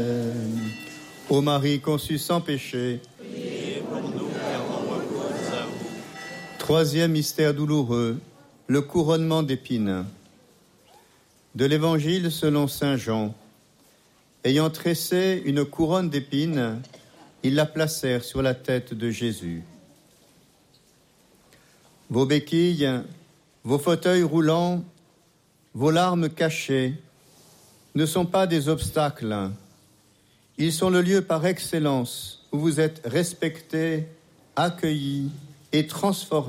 Ô Marie conçue sans péché, Priez pour nous qui avons recours à vous. troisième mystère douloureux, le couronnement d'épines. De l'Évangile selon saint Jean. Ayant tressé une couronne d'épines, ils la placèrent sur la tête de Jésus. Vos béquilles, vos fauteuils roulants, vos larmes cachées ne sont pas des obstacles. Ils sont le lieu par excellence où vous êtes respectés, accueillis et transformés.